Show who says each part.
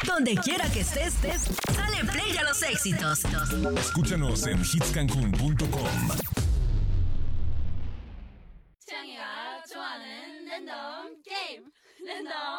Speaker 1: Donde quiera que estés, dale play a los éxitos.
Speaker 2: Escúchanos en hitscancun.com.
Speaker 3: 취향이가 좋아하는 랜덤 게임 랜덤